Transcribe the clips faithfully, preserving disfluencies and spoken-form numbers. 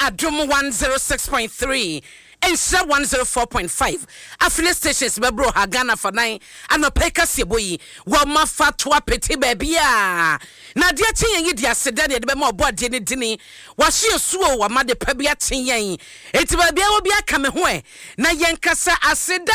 Adum one oh six point three. Insha one oh four point five. Affiliate stations bebro ha Ghana for nine. Ano peka sieboyi. Wama fatwa peti bebia. Na dia tinye dia sedane de be mo bo de ne dini. Wahye suo wama de pebia tinye. Eti bebia obi aka me ho e. Na yenkasa aseda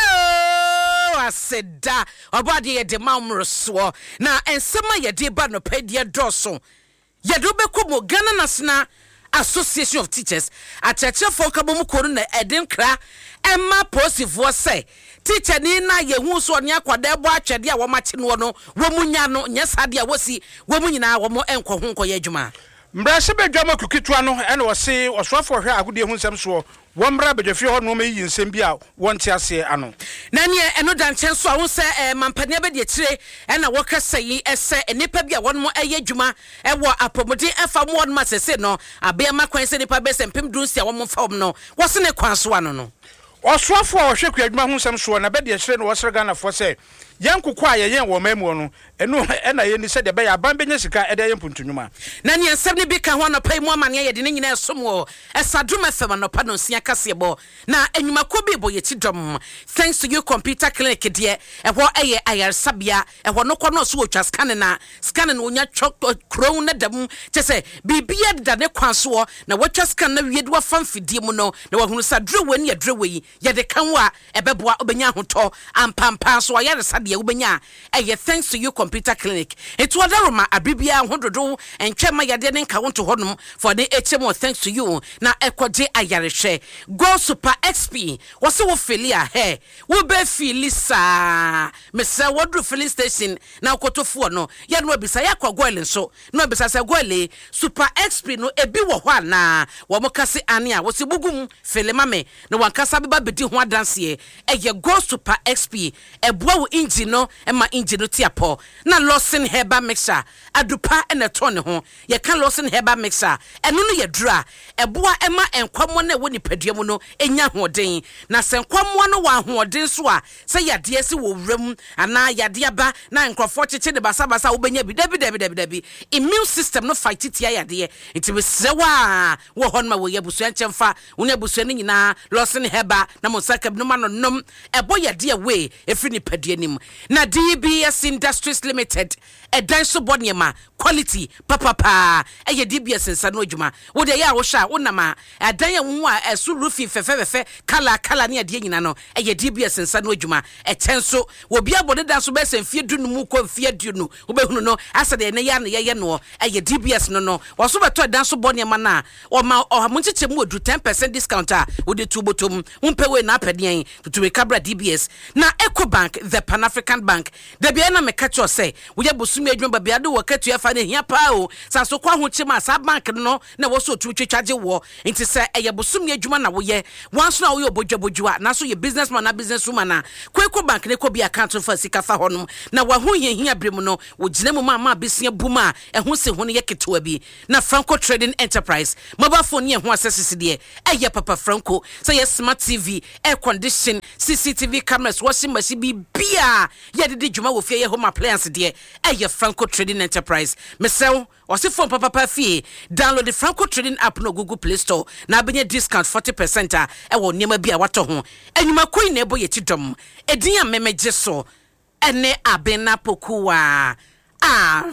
aseda. Obade ye de mamroso. Na ensema ye de ba no pedia doso. Ye do be ko mo Ghana National Association of Teachers at Church for Kabomu Koruna Edinkra Emma Posifo say teacher ni na ye hu so nya kwada bo atwede a wo mache no no wo munya no nyesade a wosi wo munyina wo mo enko ho nko ye adwuma mbrase bedwama kukitua no ene wo se osofo hwe agode hu nsem so wo mbra bedwafie ho no meyi nsem bia wo nte ase ano na ne eno dan chen so a wo se mampane be de kire ena wo kasa yi ese enipa bia wo no eye adwuma e wo apomode efa mo no masese no abia makwan se nipa be se mpem dunsi a wo mo fa no wo se ne kwan so ano no osofo a wo hwe kuadwuma hu nsem so na be de kire no wo sere Ghana fo se yankukwa a yeyen wo mamu no eno ena ye ni se de be ya ban benya sika ede ye mpuntunuma na ne nsem ne bi ka ho no pai mu amane ye de ne nyina esom wo esadum fm no pa no sia kase bo na enwuma ko bi bo ye ti dom thanks to you computer clinic de ehwo eye ayar sabia ehwo no ko no so otwa scan na scan na onya crown na dam chese bibia da ne kwanso na watwa scan na wie de wa famfidie mu no na wa hunu sa dro wani ya dro wi ye de kan wa ebeboa obenya hoto ampampa so ayar sabia ubenya eye thanks to you computer clinic it was daroma abibia hundredo entwema yade ne nka wonto honum for the H M O thanks to you na ekode ayarehwe go super xp wose wo felia he wo be filisa mese wodru filling station na kotofo no ya no bisa ya kwa goil nso no bisa se goil super xp no ebi wo ho ana wo mokase ane a wose bugum felemame no wankasa beba bedi ho adanse eye go super xp eboa wo engine no ema engine tiapo na Lawson Herbal Mixer adupa ene tone ho ye kan Lawson Herbal Mixer eno no ye dura eboa ema enkwamo na woni padua mu no enya hoden na se enkwamo no wa hoden so a se yade se wo wram ana yade aba na enkrofo cheche de basa basa wo benya bi dabi dabi dabi dabi immune system no fight tia yade enti we sewa wo hon ma wo ye busu enchemfa woni busu ne nyina Lawson Herbal na mo sakab no ma no nom ebo yade we efri ni padua nim na D B S Industries Limited a dance bonyema quality papa pa eye D B S nsa no adwuma wo de ya wo hwa wo nama adan ya wo a esu roofing fefefefe kala kala ne ade nyina no eye D B S nsa no adwuma e tenso wo bia bode da so be semfie dunu mu ko mfie dunu wo be hunu no asa de ne ya ne ye no eye D B S no no wo so beto dan so bonyema na o ma o mu chiche mu odu ten percent discount a wo de tubotom umpewe na apedien tutuwe kabra D B S na Ecobank the Pan African Bank de bia na me catch say wo ye bosumi adwuma bia de wo katu afa ne hia pa o sa so kwa ho chima sa bank no na wo so tu twetwaje wo nti se eye bosumi adwuma na wo ye wanso na wo ye obodwabodwa na so ye businessman na businesswoman na Ecobank ne ko bia account for sika fa honom na wa ho ye hia brem no wo gina mu ma ma besia buma e ho se ho ne ye ketewa bi na Franco Trading Enterprise mobile phone ye ho access de eye papa Franco say ye smart T V air condition C C T V cameras washing machine bi bia ye de dwuma wo fie ye home appliance de eye Franco Trading Enterprise mesel wose phone papa papa fie download the Franco Trading app no Google Play Store na benye discount forty percent a e wo niam bia wato ho enwuma coin na ebo ye tidom edin a memeje so ene abena pokuwa ah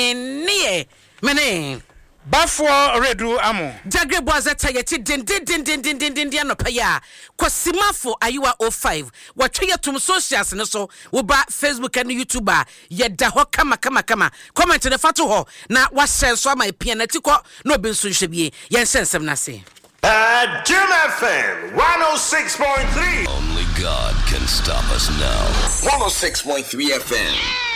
wenie mene Bafo redu amo Jagre boazeta yeti din din din din din din din din no paya Kosimafo ayiwa oh five watwe yetum socials ne so wo ba Facebook and YouTube a yeda ho kama kama kama comment ne fato ho na wa share so ama epia na tiko no obi nso hwebie yen sensem na se Uh, Jim F M one oh six point three. Only God can stop us now. one oh six point three F M.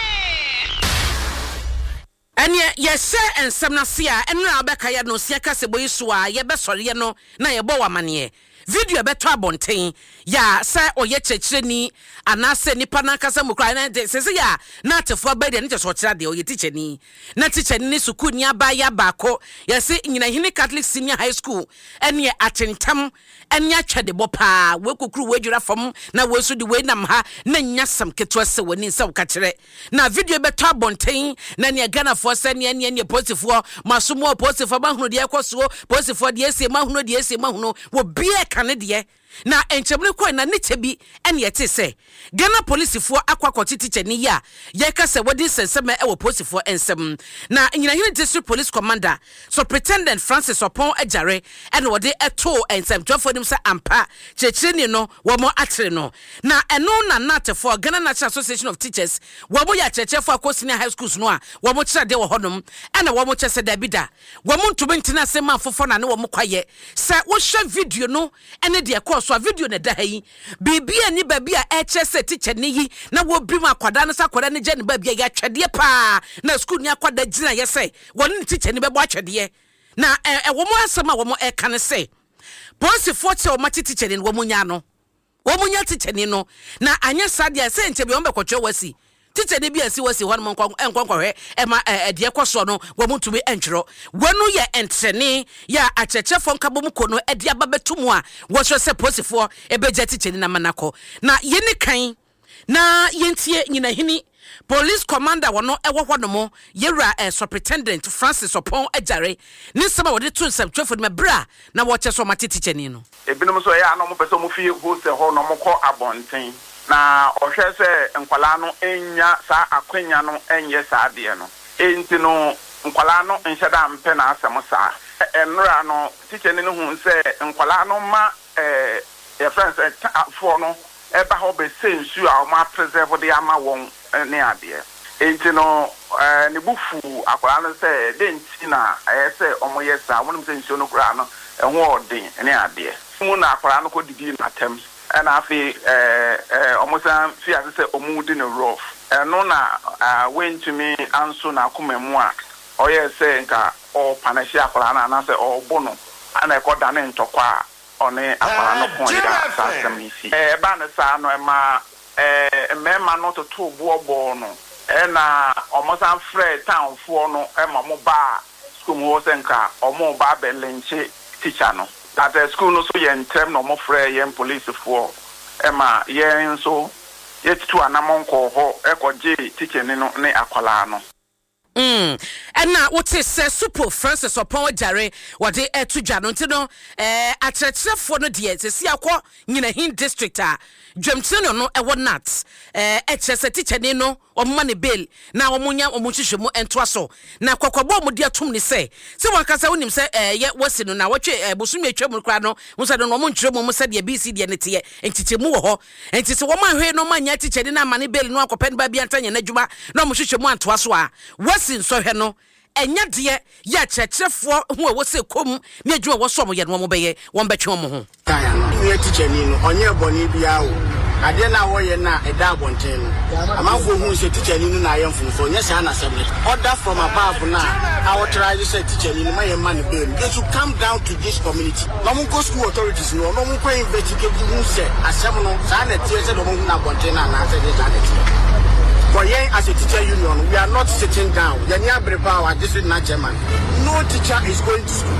Anya yese ensem na se a enra abeka ye no sia kase boyi so a ye besore ye no na ye bo wamane video beto abonten ya say oye chechireni anase nipa na kasa mukra na se se ya na tefo abade ne cheso kira de oye teacher ni na teacher ni suku ni aba ya baako ya se nyina hini Catholic Senior High School ene atentam ene atwede bopa we kokuru we dwura fam na we so de we nam ha na nyasam keto se woni se woka kire na video beto abonten na ne Ghana for se ne ne ne posifo masomo posifo mahunu de ekoso posifo de ese mahunu de ese mahunu wo bie kane de na enchemne ko na ne chebi ene yete se Ghana police fo akwakoti teacher ni ya ye ka se wodi sensema e wo posifo ensem na nyina hini district police commander Superintendent Francis Opon Ajare ene wodi eto ensem twofo nim se ampa chechire no wo mo atre no na eno na natefo Ghana National Association of Teachers wo mo ya chechefo akọ senior high schools no a wo mo kire de wo honom ene wo mo chese da bida wo mo ntumi ntina se manfofo na ne wo mo kwaye se wo hwe video no ene de ekọ so video na da yi bibia ni babia e chese teacher ni yi na wo brim akwada no sakwada ne je ne babia ya twede pa na school ni akwada gina ye se won ni teacher ni bebo atwede na e wo mo asema wo mo e kan se police forty o mati teacher ni wo mo nya no wo mo nya teacher ni no na anya sadia se nche bi wo be kwotwe wasi teacher ni bi asi wasi ho no nkwankwa e ma de ekoso no wo mo tumi entwero wonu ye entrene ya achechefo nkabo mu kono e de ababetumu a wo so se police for e beje teacher ni na manako na ye ni kan na yentie nyina hini police commander wono ewo hɔ no mo yewra eh, Superintendent Francis Opon Ajare ni sema wode to nsem twefo me bra na wo kye so mate teacher ni no ebinom so ya no mo pese mo fi host hɔ no mo kɔ abonten na ɔhwɛ sɛ nkwala no enya sa akwanya no enye sa de no enti no nkwala no nhyɛ da mpe na asɛm sa enra no teacher ni no hu sɛ nkwala no ma eh e friends for no eba ho be sensu a ma preserve de ama won ne ade enti no eh ne bufu akwara no se de nti na eh se omo yesa wonum se nsu no kura no ehwo odin ne ade mu na akwara no ko didi na tem na afi eh eh omo san fi ase se omu di ne rough eno na wentumi anso na akomemu a oye se nka o panashi akwara na na se o bono ana ekoda ne ntokwa one akwara no pon ya sa semisi eh ba na sa no e ma eh mema no to to bobo no e na omosan frɛ town fo no e ma mo ba school mo senka omo ba belenche teacher no that the school no so ye ntem no mo frɛ ye police fo e ma ye nso ye titu anamon ko ho e ko je teacher ni no ne akwala no Mm. And now what is uh, Super Francis Opon Ajare what they uh, to Jano no eh atratre for no die se si akọ nyina hin district a dwamtino no e wo nuts eh etche teacher ni no o ma ne bail na o munya o muhwehwe mu ento aso na kokobo mu de atom ni se se wankasa wonim se eh ye wasi no na wotwe eh, bosumi atwa mu kra no mo se no mo nkyere mu mo se de B C de ne te entite mu wo ho entite wo ma hwe no ma nya teacher ni na ma ne bail no akopen ba bi antanya na dwuma na mo hwehwe mu anto aso a wasi nso hwe no enya de ya kyerkyerefo hu a wo se kom me adwuma wo so mo ye no mo beye won betwe mo ho taya no ye teacher ni no onye boni bia wo ade na wo ye na eda abonten no amanfo hu se teacher ni no na ayemfo so onye sha na assembly order from above na our try to say teacher ni no ma ye man bail they should come down to this community no mo school authorities no no mo ko investigate hu se asem no sa na tie se no mo na abonten na na se de sa na for yen as a teacher union, we are not sitting down. Yanya Brepa, our district chairman. No teacher is going to school.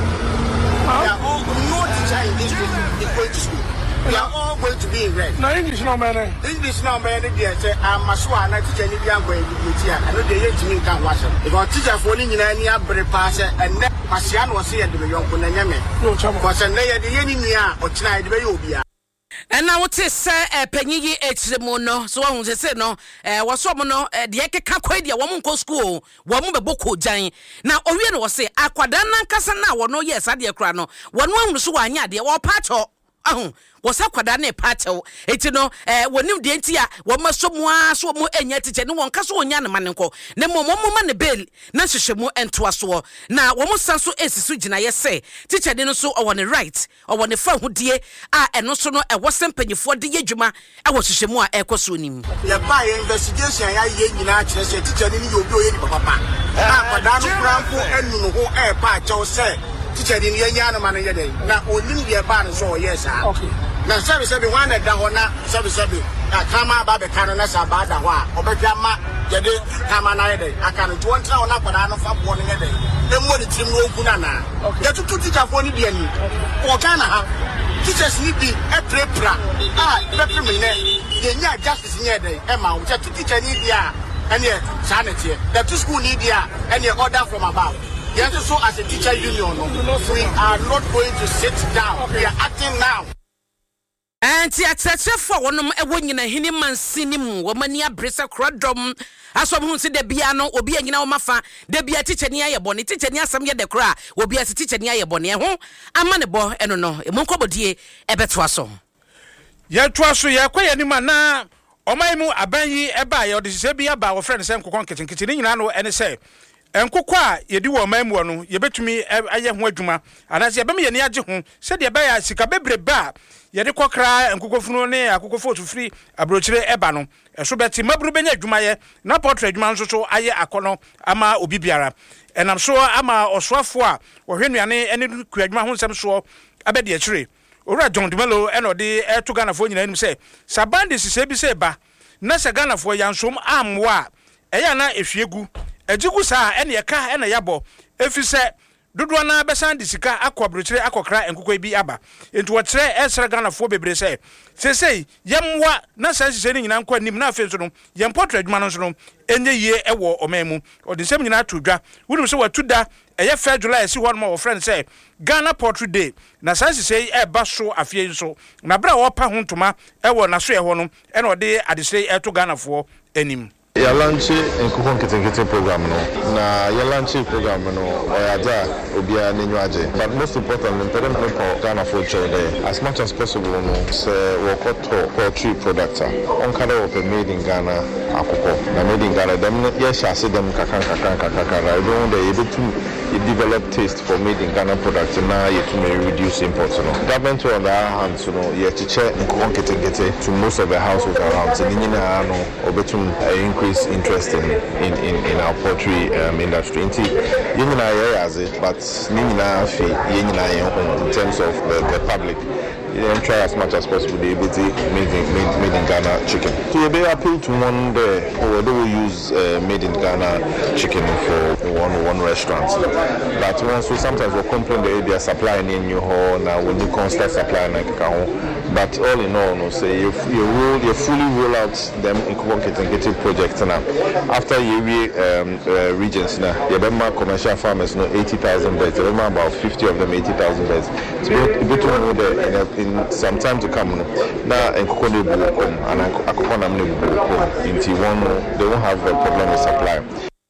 We are all, no teacher in this district is going to school. We are all going to be in red. No English no man. English no man. They say I'm a swan. I teacher ni biya going to be here. I know they hate me can watch it. Because teacher for ni na ni Brepa say and ne pasian was here the young kuna nyame. No chama. Because na ye the yeni niya o china the obiya. And now what is uh penyi echremono so won se se no eh woso mo no de ekeka kwai de wo mo school wo mo beboko jan na owie no wo se akwada nan kasa na wo no yes ade kra no wo no ahunu so wanya de wo pacho ahun wo sa kwada na pacho eti no eh wonim de enti a wo maso mu a so mo enya teacher ne won kasa onya ne manenko ne mo mo ma ne bail na hwehwe mu ento aso na wo mo san so esisu gina ye se teacher de no so o ne right o ne fa hudie a eno so no e wo sempanyifo de yedwuma e wo hwehwe mu a ekoso nim ye ba ye investigation ya ye nyina kire se teacher ni ni obi o ye ni papa na kwada no krampo enu no ho e pa acho se teacher ni yenya no man yede na onim de ba no so yes ah okay na sabi sabi wan na da ho na sabi sabi kama ba be kan na sa ba da ho a obetwa ma yede kama na yede aka no tuon tra ona kwada no fa bo no yede emo ni trim no ogu na na ya tutu teacher fo ni de ani o kana ha teachers ni bi e prepra ah be pre me ne yenya justice ni yede e ma o teacher ni dia and yeah sanity the two school ni dia and yeah order from above. Yes, so as a teacher union, we are not going to sit down. Okay. We are acting now. And the attention for one of a winning a hiniman sinim, womania brisa crodom, as some who say the piano or be a mafa, there be a teacher near your bonnet, teacher near some year the cry, will be a teacher near your bonnet. I'm on a boy, and no, a monko dear, a betwaso. Yet was ya quay any man. Omaimu abayi eba or the Sebia by our friends and Kokon kitchen kitchen, and say. Enkokwa yedi wo mamu no yebetumi aye ho adwuma anase yebem ye ne age ho se de ba ya sika bebre ba yede kokra enkokofunu ne akokofo tufiri abrochire eba no eso beti mabru benya adwuma ye na portrait adwuma nso so aye akono ama obi biara enam so ama oswafo a wohwenuane ene kuadwuma ho nsem so abede akire owura John Dumelo eno de eto Ganafo nyina nim se sabande sise bi se ba na se Ganafo yansom amwa eya na ehwiegu ejigu sa ene yeka ene yabo efise dodo na besan de sika akobrochire akokra enkokwa bi aba enti wo kire esra Ganafo bebre se sesei yemwa na sa sise ni nyina nkwa nim na afi so no yem portrait adwuma no so no enye yie ewo omamu odi nsem nyina atodwa wudum se watuda eye fair July si one more friend say Ghana Portrait Day na sa sise e ba so afie so na bra wo pa hontoma ewo na so e ho no ene odi adesei e to Ganafo enim. Ya lanchi enkukon kitenkete program no na ya lanchi program no oyaja obia nenwaje but most importantly parent no for Ghana for children as much as possible no say we got to poultry product on kind of made in Ghana akoko na made in Ghana them yes shall them kakan kakan kakan I don't they able to develop taste for made in Ghana product now you to may reduce imports no government on the hand so no ye to check enkukon kitenkete to most of the households around so ni na no obetum increase interest in in in, in our poultry um, industry. Inti yinina yaze, but nina fi yinina in terms of the, the public. You try as much as possible to be able to made in, made, made in Ghana chicken. So they appeal to one day, or they will use uh, made in Ghana chicken for one one restaurant. But once we sometimes will complain that they are supplying in your home now when you constant supplying like but all in all, no say you you roll you fully roll out them incubating projects now. After you um, uh, regions now, you have commercial farmers no eighty thousand beds. You have about fifty of them eighty thousand beds. So between the in some time to come now and Kokone will come and Akokona will come into one they won't have a problem with supply.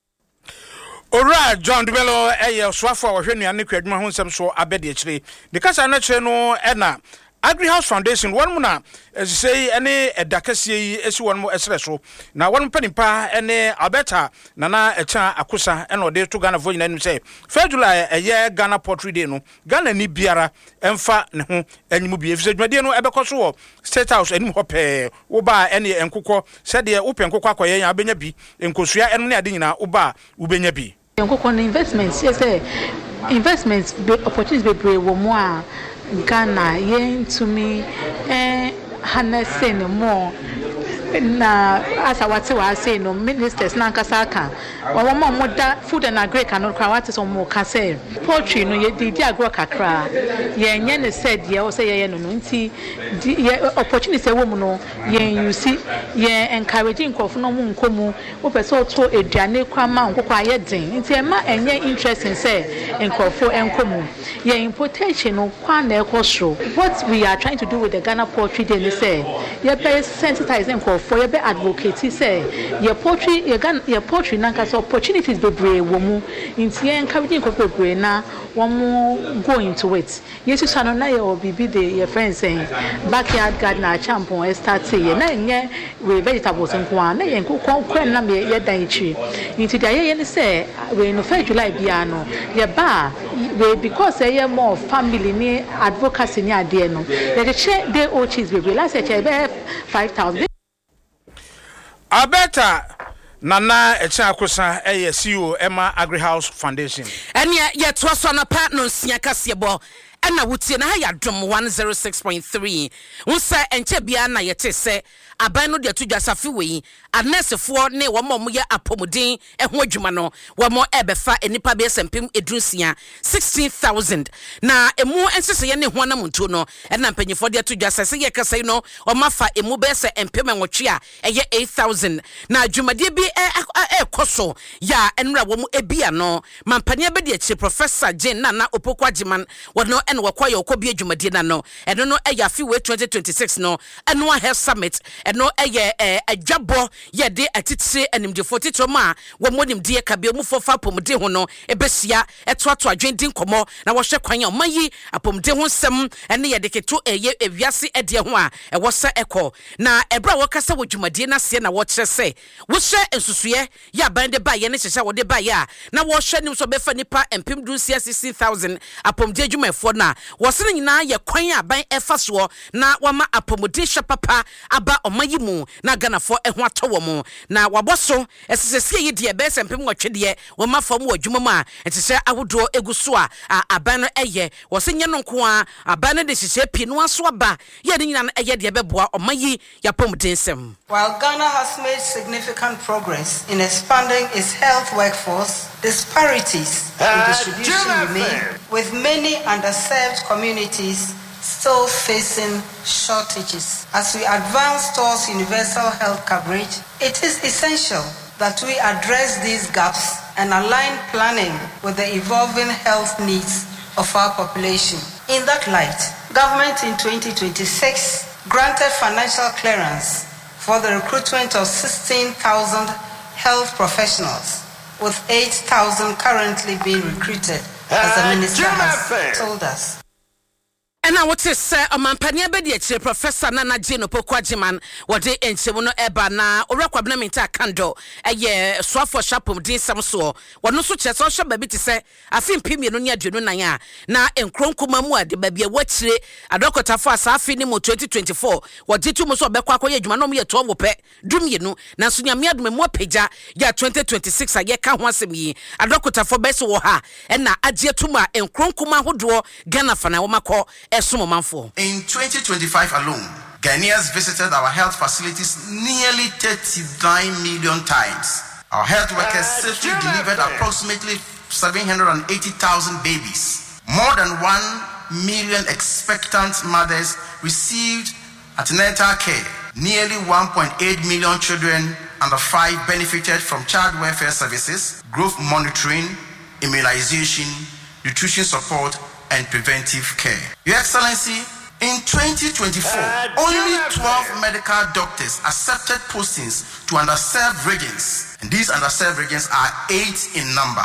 Ora John Dumelo eh swafo wo hwenu ane kwadwuma ho nsem so abede akire de kasa na kire no e na Agri House Foundation one muna say ene edakase yi esi one mo esre so na one panipa ene Alberta nana echa akosa ene ode to Ghana for nyina nim say First July eye Ghana Portrait Day no Ghana ni biara emfa ne ho anyimu bi efise dwade no ebekoso wo State House anim ho pe wo ba ene enkokọ said ye wo penkokọ akoye ya abenya bi enkosua ene ne ade nyina wo ba wo benya bi enkokọ investments yes say investments opportunities be brave wo mo a Ghana yen to me eh harnessing more na as I was saying no ministers na nkasa aka wa mo mo da food and agri can no what is on mo ka say poultry no ye di agro kakra ye nye ne said ye o say ye no no nti opportunity e wo mu no ye you see ye encouraging nkofo no mu nkomu wo pese to eduane kwa ma nkokwa ye den nti e ma enye interest in say nkofo enkomu ye importation no kwa na ekosro what we are trying to do with the Ghana Poultry Day is say ye be sensitizing for your be advocate say your poultry your Ghana your poultry nanka so opportunities be brave wo mu nti ye encouraging nkofo brave na wo mu go into it yesu sano na ye obi bi de your friends saying backyard gardener champion start say ye na nye we vegetables nko na ye nko kwa na me ye dan ichi nti da ye ye say we no First July bia no ye ba we because ye more family ni advocacy ni ade no ye che dey old cheese be last year be five thousand Alberta Nana Echa Akosa eye C E O Emma Agri House Foundation. Enya ye to so na partner sia kasebo ena wutie na ha ya dom one oh six point three. Unsa enche bia na yete se aban no de to dwasafe wei anesefo ne wo mo ye apomuden eho adwuma no wo mo ebefa enipa be sempem edrusia sixteen thousand na emu ensese ye ne ho na monto no ena mpanyifo de to dwasase ye kasai no o mafa emu be se empem enwotwe a eye eight thousand na adwumade bi e koso ya enra wo mo ebia no mampania be de chi Professor Jane Nana Opokwa Jiman wo no ene wo kwaye okobia adwumade na no eno no eya fi we twenty twenty-six no eno health summit eno eye adwabo ye de atitire animdefo titroma wo monim de kabia mu fofa pomde ho no ebesia etoato adwendin komo na wo hwe kwan omayi apomde ho nsem ene ye de keto eye ewiase ede ho a ewo sa eko na ebra wo kasa wo dwumade na se na wo kire se wo hwe ensusuye ya bande ba ye ne hyehya wo de ba ya na wo hwe nim so befa nipa empem du sixteen thousand apomde adwumafo na wo se nyina ye kwan aban efa so na wama apomde hwe papa aba omayi mu na ganafo eho atowo mu na waboso esesese yi de be sempem nwotwede wo mafam wo adwuma mu a etese ahodo eguso a aban no eye wo se nye no nko a aban no de hyehye pi no aso aba ye de nyina no eye de beboa omayi yapomde nsem. While Ghana has made significant progress in expanding its health workforce, disparities in distribution remain, with many underserved communities still facing shortages. As we advance towards universal health coverage, it is essential that we address these gaps and align planning with the evolving health needs of our population. In that light, government in twenty twenty-six granted financial clearance for the recruitment of sixteen thousand health professionals, with eight thousand currently being recruited, as the minister has told us. And I would say, a man Pania Professor Nana Jane Opokwa Jiman, what they in Semono Eba na Orakwa Minta Kando, a year swap for Shapum Din Samso, what no such as social baby to say, I think Pimi Nunia Junaya, na en Kronkumamua, the baby a watch, a doctor for Safinimo twenty twenty-four, what did you most of Bekwa Jumanomi at Towope, Duminu, Nasunya Miad Memo Peja, ya twenty twenty-six, a year can once me, a doctor for Besoha, and na Adia Tuma and Kronkuma Hudo, Ghana Fanawamako. In twenty twenty-five alone, Ghanaians visited our health facilities nearly thirty-nine million times. Our health workers safely delivered approximately seven hundred eighty thousand babies. More than one million expectant mothers received antenatal care. Nearly one point eight million children under five benefited from child welfare services, growth monitoring, immunization, nutrition support, and preventive care. Your Excellency, in twenty twenty-four, uh, only twelve medical doctors accepted postings to underserved regions, and these underserved regions are eight in number.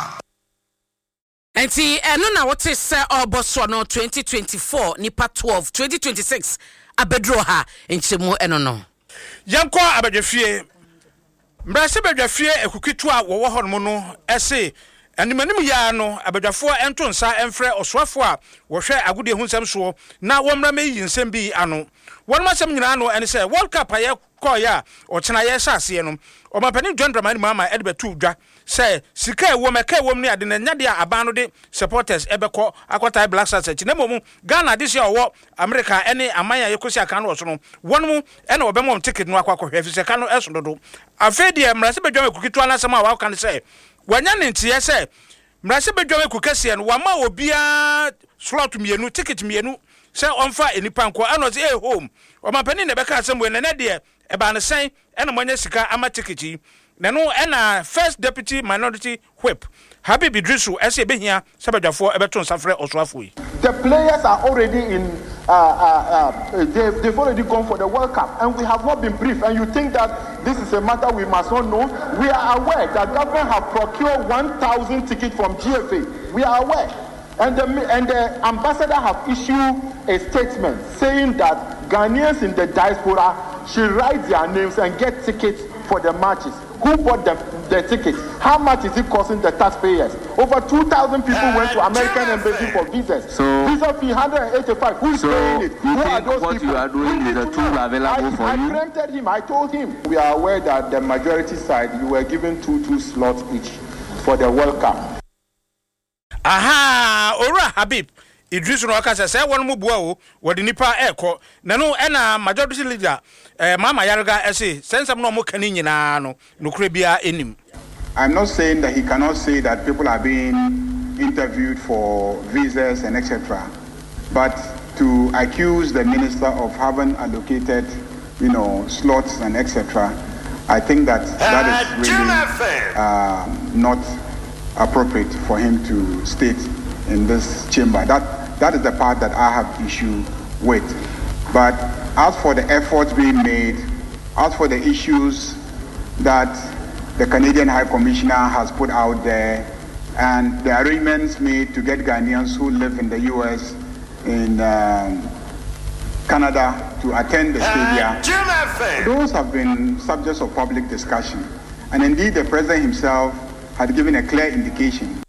And see, and now what is Sir Obosono twenty twenty-four, Nipa twelve, twenty twenty-six, Abedroha, in Chemo Enono. Yanko Abedefie, Brassi Bedefie, a Kukitwa, Wawahon Mono, essay. And the many no abedafo ento nsa emfre oswafo a wo hwe agode hunsam so na womra me yinsem bi ano won masem nyina no ene se World Cup aye koya o chena ye hyase no o mapani John Dramani mama edbetu dwa se sika ewo meka ewo ne ade na nyade a aban no de supporters ebekọ akota Black Stars chi na momu Ghana this year owo America ene amanya yekosi aka no so no won mu ene obemom ticket no akwa hwe fi se ka no eso dodo afedi emrase bedwa mekukitu anasem a wa kan se wanya ntie se mrase bedwa mekukase no wama obia slot mienu ticket mienu se onfa enipa nko ano se eh home o mapani ne beka asem we ne ne de e ba ne sen ene monya sika ama ticket yi ne no ena first deputy minority whip Habib Idrisu ese behia se bedwafo ebeton safre osoafo yi. The players are already in uh, uh, uh, they, they've already gone for the World Cup and we have not been briefed, and you think that this is a matter we must not know. We are aware that government have procured one thousand tickets from G F A. We are aware, and the, and the ambassador have issued a statement saying that Ghanaians in the diaspora should write their names and get tickets for the matches. Who bought them? their tickets. How much is it costing the taxpayers? Over two thousand people uh, went to American embassy for visas. So, visa fee one hundred eighty-five. Who is so paying it? Who are those what people? You are doing is a tool available I, for I you? I preempted him. I told him. We are aware that the majority side, you were given two two slots each for the World Cup. Aha, Ora Habib. Idris no aka say won mu bua o wodi nipa eko na no e na majority leader eh mama yarga ese sensem no mo kan nyina no nokure bia enim. I'm not saying that he cannot say that people are being interviewed for visas and et cetera. But to accuse the minister of having allocated, you know, slots and et cetera, I think that that is really uh, not appropriate for him to state in this chamber. That that is the part that I have issue with. But as for the efforts being made, as for the issues that the Canadian High Commissioner has put out there, and the arrangements made to get Ghanaians who live in the U S, in um, Canada, to attend the stadium, those have been subjects of public discussion. And indeed, the President himself had given a clear indication.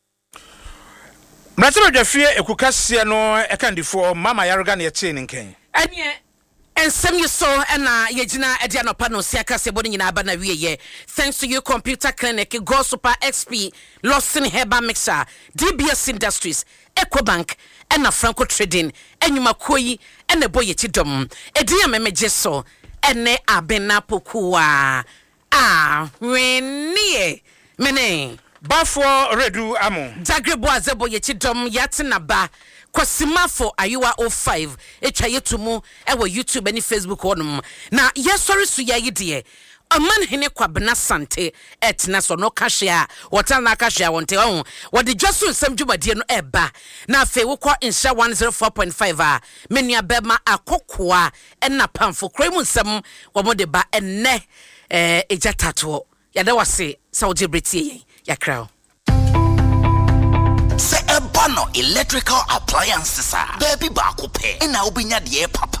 Mratero Jafie ekukasia no ekandifo mama yaruga na yete nken. Anye ensem you so na yegina ede anopa no siaka se bodi nyina aba na wieye. Thanks to you Computer Clinic, Go Super X P, Lawson Herbal Mixer, D B S Industries, Ecobank, and Franco Trading, enyuma koyi ene boye tidom. Ediya memeje so ene abena pokua. Ah, renie mene Bafo redu amo. Zagrebo azebo yechidom yatina ba. Kwasimafo Ayuwa oh five. Echa yetumu ewe YouTube and Facebook onum. Na yesori suya yidie. Oman hene kwa bena sante etina so no kashia. Wata na kashia wante wahu. Wadi josu nsemjuma die no eba. Na fe wukwa insha one oh four point five a. Meni ya bema akokwa. Ena pamfo kremu nsem wamode ba enne eh, eja tatuo. Yada wase sa ujibriti ye. Yakrao. Se ebano electrical appliances are baby bakupe. Ina ubinya die papa.